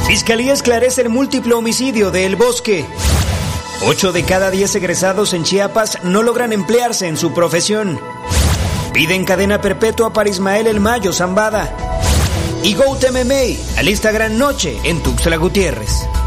Fiscalía esclarece el múltiple homicidio de El Bosque. 8 de cada 10 egresados en Chiapas no logran emplearse en su profesión. Piden cadena perpetua para Ismael El Mayo Zambada. Y GOAT MMA alista gran noche en Tuxtla Gutiérrez.